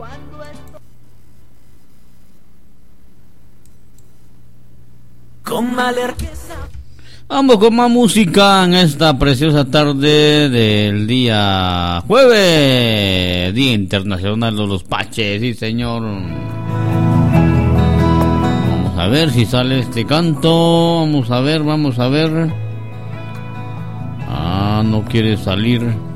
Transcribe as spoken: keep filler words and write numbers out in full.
Con maler... Vamos con más música en esta preciosa tarde del día jueves, Día Internacional de los Paches, sí señor. Vamos a ver si sale este canto, vamos a ver, vamos a ver. Ah, no quiere salir.